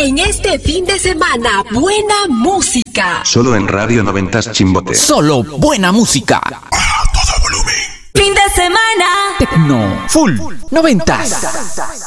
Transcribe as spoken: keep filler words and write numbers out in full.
En este fin de semana, buena música. Solo en Radio Noventas Chimbote. Solo buena música. A todo volumen. Fin de semana. Tecno Full Noventas.